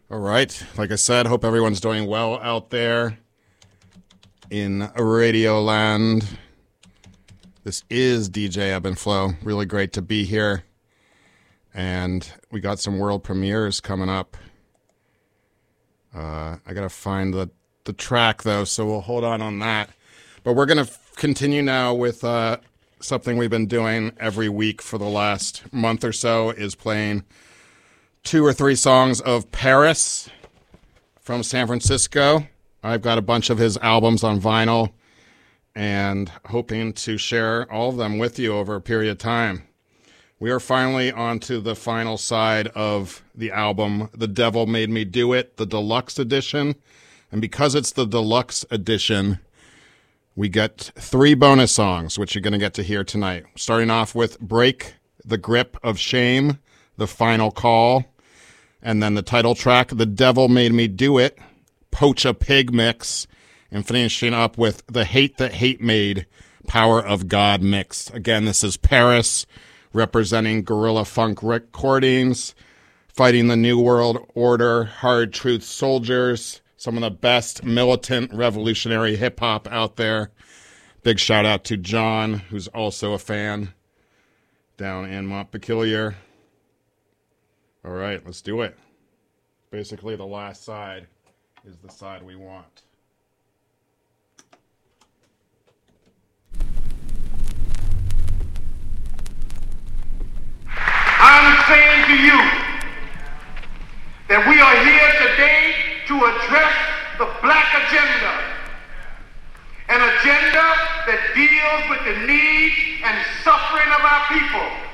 All right. Like I said, hope everyone's doing well out there in Radio Land. This is DJ Ebb and Flow. Really great to be here. And we got some world premieres coming up. I got to find the track, though, so we'll hold on that. But we're going to continue now with something we've been doing every week for the last month or so, is playing 2 or 3 songs of Paris from San Francisco. I've got a bunch of his albums on vinyl and hoping to share all of them with you over a period of time. We are finally onto the final side of the album, The Devil Made Me Do It, the deluxe edition. And because it's the deluxe edition, we get 3 bonus songs, which you're going to get to hear tonight. Starting off with Break the Grip of Shame, The Final Call. And then the title track, The Devil Made Me Do It, Poach a Pig Mix, and finishing up with The Hate That Hate Made, Power of God Mix. Again, this is Paris, representing Guerrilla Funk Recordings, fighting the New World Order, Hard Truth Soldiers, some of the best militant revolutionary hip-hop out there. Big shout-out to John, who's also a fan down in Montpelier. All right, let's do it. Basically, the last side is the side we want. I'm saying to you that we are here today to address the black agenda, an agenda that deals with the needs and suffering of our people.